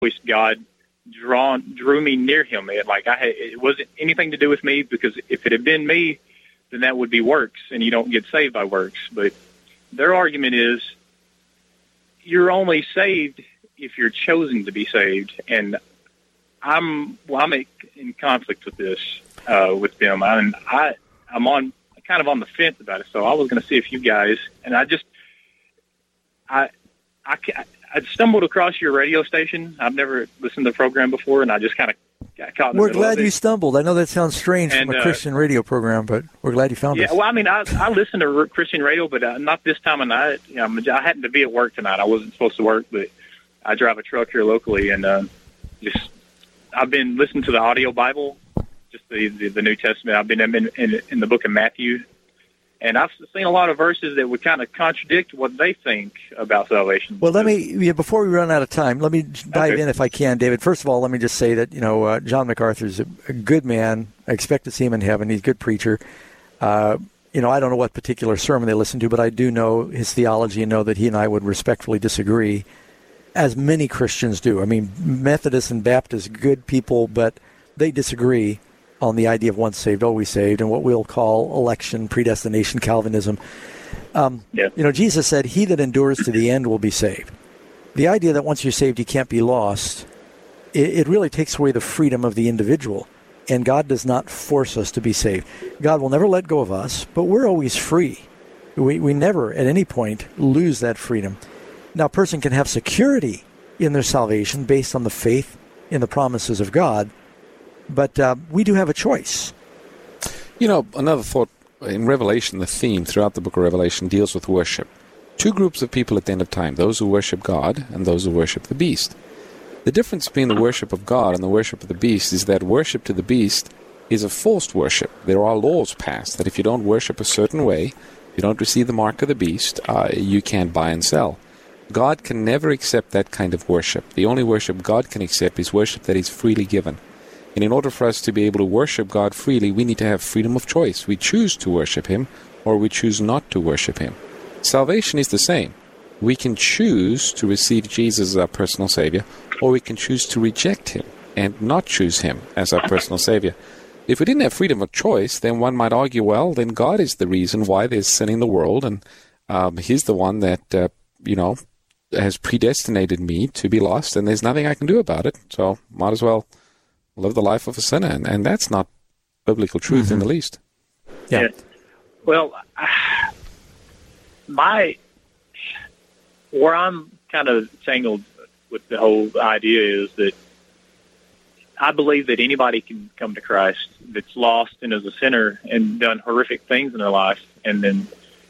always God drew me near him. It wasn't anything to do with me, because if it had been me, then that would be works, and you don't get saved by works. But their argument is you're only saved if you're chosen to be saved, and I'm in conflict with this with them. I'm kind of on the fence about it. So I was going to see if you guys, and I stumbled across your radio station. I've never listened to the program before, and I just kind of got caught in the middle of it. We're glad you stumbled. I know that sounds strange from a Christian radio program, but we're glad you found us. Yeah, well, I mean, I listen to Christian radio, but not this time of night. I happened to be at work tonight. I wasn't supposed to work, but I drive a truck here locally, and I've been listening to the audio Bible, just the New Testament. I've been in the book of Matthew, and I've seen a lot of verses that would kind of contradict what they think about salvation. Well, before we run out of time, let me dive in if I can, David. First of all, let me just say that, John MacArthur's a good man. I expect to see him in heaven. He's a good preacher. I don't know what particular sermon they listen to, but I do know his theology and know that he and I would respectfully disagree, as many Christians do. I mean, Methodists and Baptists, good people, but they disagree on the idea of once saved, always saved, and what we'll call election, predestination, Calvinism. Jesus said, he that endures to the end will be saved. The idea that once you're saved, you can't be lost, it really takes away the freedom of the individual, and God does not force us to be saved. God will never let go of us, but we're always free. We never, at any point, lose that freedom. Now, a person can have security in their salvation based on the faith in the promises of God, but we do have a choice. Another thought, in Revelation, the theme throughout the book of Revelation deals with worship. Two groups of people at the end of time, those who worship God and those who worship the beast. The difference between the worship of God and the worship of the beast is that worship to the beast is a forced worship. There are laws passed that if you don't worship a certain way, if you don't receive the mark of the beast, you can't buy and sell. God can never accept that kind of worship. The only worship God can accept is worship that is freely given. And in order for us to be able to worship God freely, we need to have freedom of choice. We choose to worship him, or we choose not to worship him. Salvation is the same. We can choose to receive Jesus as our personal Savior, or we can choose to reject him and not choose him as our personal Savior. If we didn't have freedom of choice, then one might argue, well, then God is the reason why there's sin in the world, and he's the one that, has predestinated me to be lost, and there's nothing I can do about it, so might as well live the life of a sinner, and that's not biblical truth in the least. Yeah. Well, where I'm kind of tangled with the whole idea is that I believe that anybody can come to Christ that's lost and is a sinner and done horrific things in their life, and then,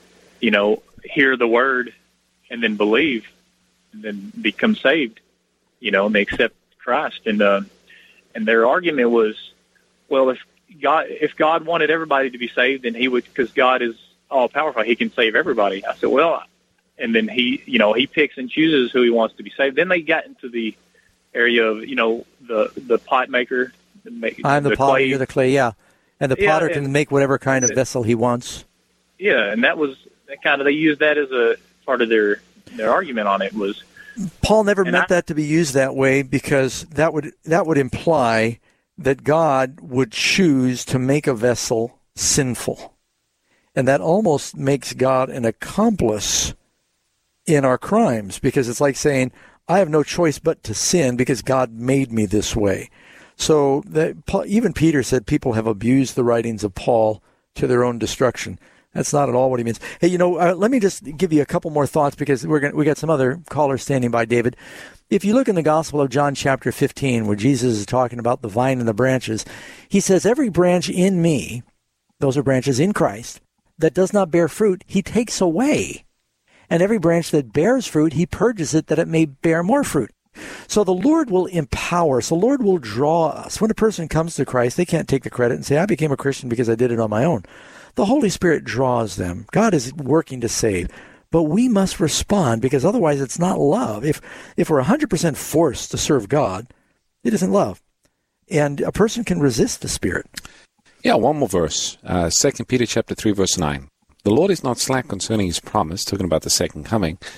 hear the word and then believe and then become saved, and they accept Christ. And their argument was, well, if God wanted everybody to be saved, then he would, because God is all powerful, he can save everybody. I said, well, and then he picks and chooses who he wants to be saved. Then they got into the area of, the pot maker. I'm the potter, you're the clay, yeah. And the potter can make whatever kind of vessel he wants. Yeah, and that was kind of, they used that as a part of their argument on it was. Paul never meant that to be used that way, because that would imply that God would choose to make a vessel sinful. And that almost makes God an accomplice in our crimes, because it's like saying, I have no choice but to sin because God made me this way. So even Peter said people have abused the writings of Paul to their own destruction. That's not at all what he means. Hey, let me just give you a couple more thoughts, because we got some other callers standing by, David. If you look in the Gospel of John chapter 15, where Jesus is talking about the vine and the branches, he says, every branch in me, those are branches in Christ, that does not bear fruit, he takes away. And every branch that bears fruit, he purges it that it may bear more fruit. So the Lord will empower us. The Lord will draw us. When a person comes to Christ, they can't take the credit and say, I became a Christian because I did it on my own. The Holy Spirit draws them. God is working to save. But we must respond, because otherwise it's not love. If we're 100% forced to serve God, it isn't love. And a person can resist the Spirit. Yeah, one more verse. 2 Peter chapter 3, verse 9. The Lord is not slack concerning his promise, talking about the second coming,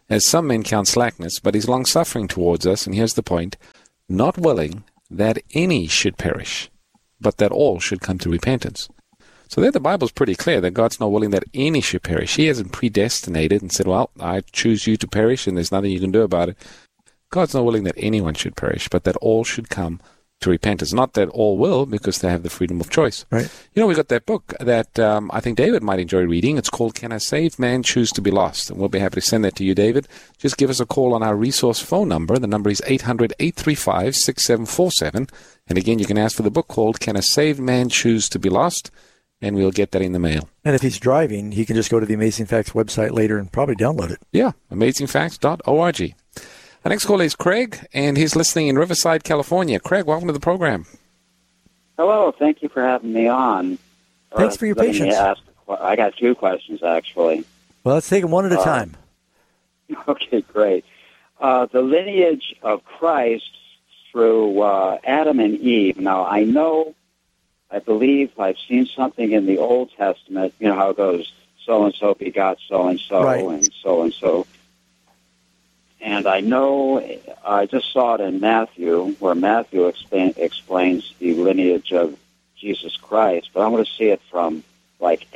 as some men count slackness, but is long-suffering towards us, and here's the point, not willing that any should perish, but that all should come to repentance. So there the Bible's pretty clear that God's not willing that any should perish. He hasn't predestinated and said, well, I choose you to perish and there's nothing you can do about it. God's not willing that anyone should perish, but that all should come to repentance. Not that all will, because they have the freedom of choice. Right. You know, we got that book that I think David might enjoy reading. It's called Can a Saved Man Choose to Be Lost? And we'll be happy to send that to you, David. Just give us a call on our resource phone number. The number is 800-835-6747. And again, you can ask for the book called Can a Saved Man Choose to Be Lost? And we'll get that in the mail. And if he's driving, he can just go to the Amazing Facts website later and probably download it. Yeah, amazingfacts.org. Our next caller is Craig, and he's listening in Riverside, California. Craig, welcome to the program. Hello, thank you for having me on. Thanks for your patience. I got two questions, actually. Well, let's take them one at a time. Okay, great. The lineage of Christ through Adam and Eve. Now, I believe I've seen something in the Old Testament, you know how it goes, so-and-so begot so-and-so, right, and so-and-so. And I know, I just saw it in Matthew, where Matthew explains the lineage of Jesus Christ, but I want to see it from, like,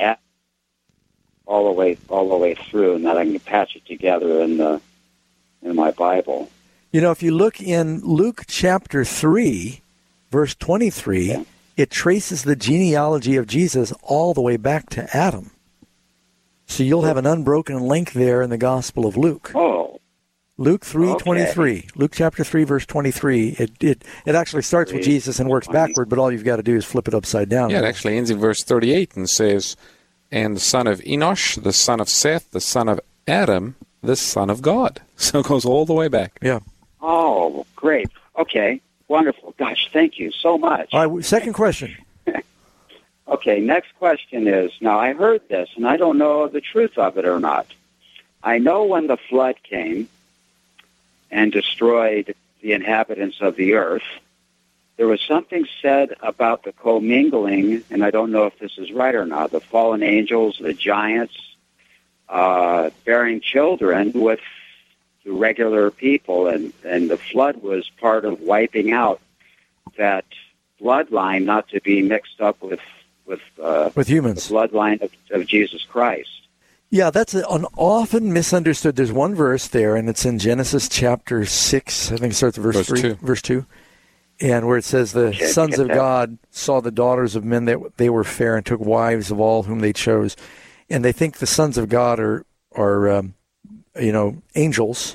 all the way through, and that I can patch it together in my Bible. You know, if you look in Luke chapter 3, verse 23, yeah, it traces the genealogy of Jesus all the way back to Adam. So you'll have an unbroken link there in the Gospel of Luke. Oh. Luke 3:23. Okay. Luke chapter 3, verse 23. It actually starts with Jesus and works backward, but all you've got to do is flip it upside down. Yeah, it actually ends in verse 38 and says, and the son of Enosh, the son of Seth, the son of Adam, the son of God. So it goes all the way back. Yeah. Oh, great. Okay. Wonderful. Gosh, thank you so much. All right, second question. Okay, next question is, now I heard this, and I don't know the truth of it or not. I know when the flood came and destroyed the inhabitants of the earth, there was something said about the commingling, and I don't know if this is right or not, the fallen angels, the giants, bearing children with the regular people, and the flood was part of wiping out that bloodline not to be mixed up with humans, the bloodline of Jesus Christ. Yeah, that's an often misunderstood. There's one verse there, and it's in Genesis chapter 6. I think it starts at verse 3, verse 2, and where it says, the sons of God saw the daughters of men that they were fair and took wives of all whom they chose. And they think the sons of God are angels,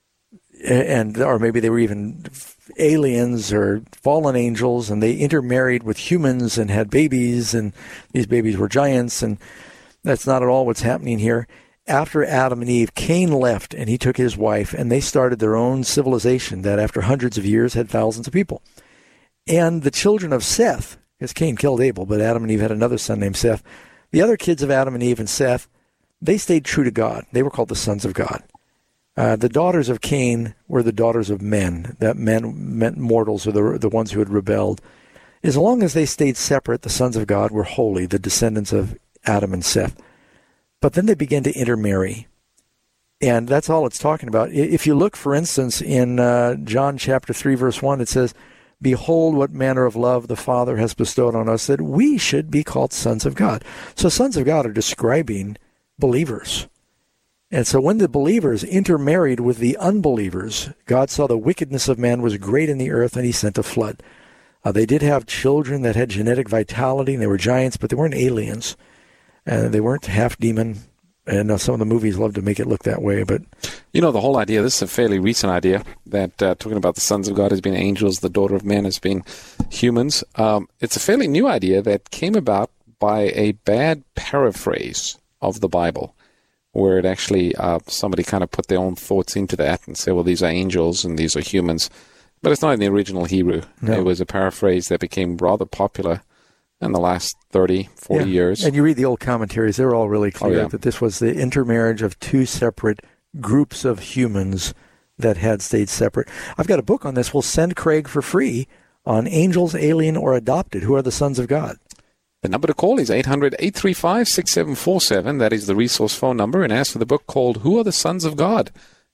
or maybe they were even aliens or fallen angels, and they intermarried with humans and had babies, and these babies were giants, and that's not at all what's happening here. After Adam and Eve, Cain left, and he took his wife, and they started their own civilization that after hundreds of years had thousands of people. And the children of Seth, because Cain killed Abel, but Adam and Eve had another son named Seth. The other kids of Adam and Eve and Seth, they stayed true to God. They were called the sons of God. The daughters of Cain were the daughters of men. That men meant mortals, or the ones who had rebelled. As long as they stayed separate, the sons of God were holy, the descendants of Adam and Seth. But then they began to intermarry. And that's all it's talking about. If you look, for instance, in John chapter 3, verse 1, it says, behold what manner of love the Father has bestowed on us, that we should be called sons of God. So sons of God are describing believers. And so when the believers intermarried with the unbelievers, God saw the wickedness of man was great in the earth, and he sent a flood. They did have children that had genetic vitality, and they were giants, but they weren't aliens. And they weren't half-demon. And some of the movies love to make it look that way. But you know, the whole idea, this is a fairly recent idea, that talking about the sons of God as being angels, the daughter of men as being humans. It's a fairly new idea that came about by a bad paraphrase of the Bible, where it actually, somebody kind of put their own thoughts into that and said, well, these are angels and these are humans. But it's not in the original Hebrew. No. It was a paraphrase that became rather popular in the last 30, 40 years. And you read the old commentaries, they're all really clear that this was the intermarriage of two separate groups of humans that had stayed separate. I've got a book on this. We'll send Craig for free on angels, alien, or adopted. Who are the sons of God? The number to call is 800-835-6747. That is the resource phone number. And ask for the book called Who Are the Sons of God?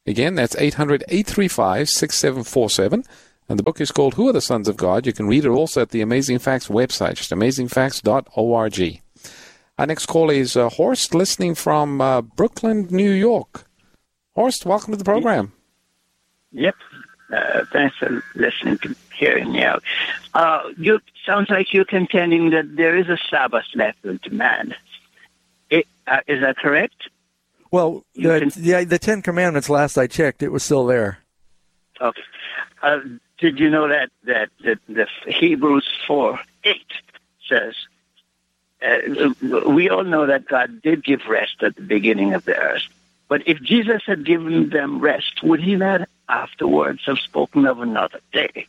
Again, that's 800-835-6747. And the book is called Who Are the Sons of God? You can read it also at the Amazing Facts website, just amazingfacts.org. Our next call is Horst, listening from Brooklyn, New York. Horst, welcome to the program. Yep. Thanks for listening to hearing me out. You sounds like you're contending that there is a Sabbath left to man. Is that correct? Well, the Ten Commandments, last I checked, it was still there. Okay. Did you know that the Hebrews 4:8 says, we all know that God did give rest at the beginning of the earth. But if Jesus had given them rest, would he not afterwards have spoken of another day?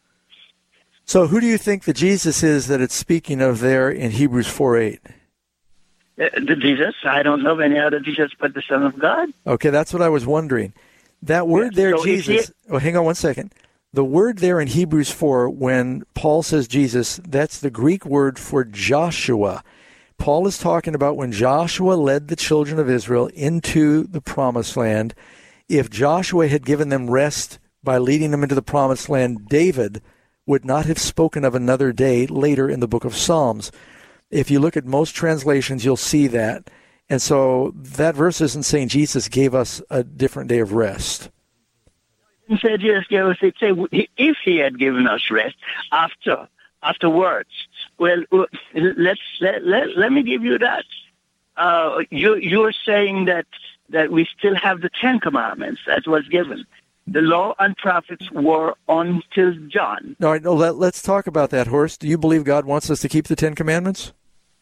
So who do you think the Jesus is that it's speaking of there in Hebrews 4:8? The Jesus? I don't know of any other Jesus but the Son of God. Okay, that's what I was wondering. That word there, so Jesus... hang on one second. The word there in Hebrews 4, when Paul says Jesus, that's the Greek word for Joshua. Paul is talking about when Joshua led the children of Israel into the promised land. If Joshua had given them rest by leading them into the promised land, David would not have spoken of another day later in the book of Psalms. If you look at most translations, you'll see that. And so that verse isn't saying Jesus gave us a different day of rest. He said, yes, if he had given us rest afterwards. Well, let me give you that. You're saying that we still have the Ten Commandments that was given. The law and prophets were until John. All right, let's talk about that, Horst. Do you believe God wants us to keep the Ten Commandments?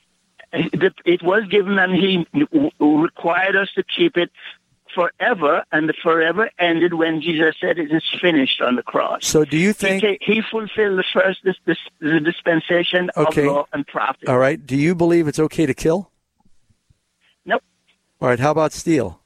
It was given, and he required us to keep it forever, and the forever ended when Jesus said it is finished on the cross. So do you think... He fulfilled the first the dispensation of law and prophet. All right. Do you believe it's okay to kill? Nope. All right. How about steal?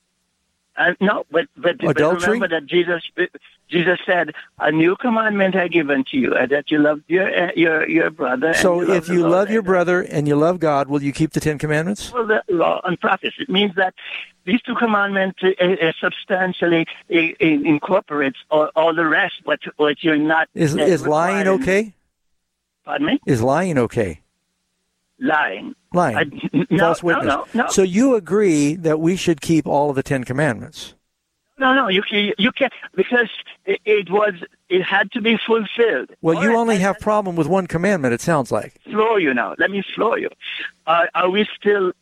No, but adultery? Remember that Jesus said, "A new commandment I give unto you, that you love your brother." So if you love your brother and you love God, will you keep the Ten Commandments? Well, the law and prophets. It means that these two commandments substantially incorporates all the rest, but you're not. Is lying okay? Pardon me? Is lying okay? Lying. False witness. No. So you agree that we should keep all of the Ten Commandments? No, you can't, because it had to be fulfilled. Well, you only have problem with one commandment, it sounds like. Let me floor you. Are we still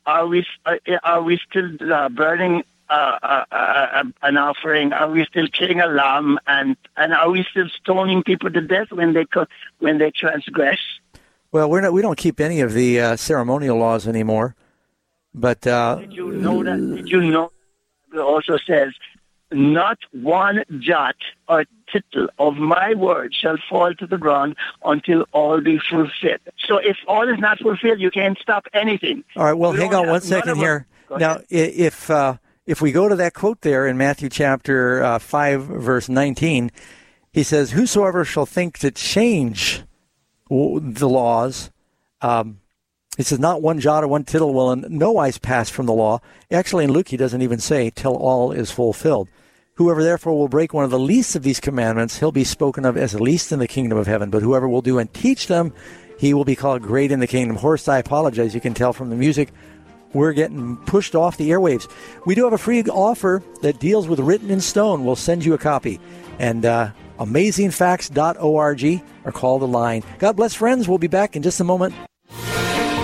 burning an offering? Are we still killing a lamb, and are we still stoning people to death when they transgress? Well, we don't keep any of the ceremonial laws anymore. But did you know that? Did you know? It also says, "Not one jot or tittle of my word shall fall to the ground until all be fulfilled." So if all is not fulfilled, you can't stop anything. All right. Well, hang on one second here. Now, if we go to that quote there in Matthew chapter 5, verse 19, he says, "Whosoever shall think to change the laws," he says, "not one jot or one tittle will in no wise pass from the law." Actually, in Luke, he doesn't even say, "till all is fulfilled." "Whoever therefore will break one of the least of these commandments, he'll be spoken of as least in the kingdom of heaven. But whoever will do and teach them, he will be called great in the kingdom." Horst, I apologize. You can tell from the music, we're getting pushed off the airwaves. We do have a free offer that deals with Written in Stone. We'll send you a copy. And amazingfacts.org, or call the line. God bless, friends. We'll be back in just a moment.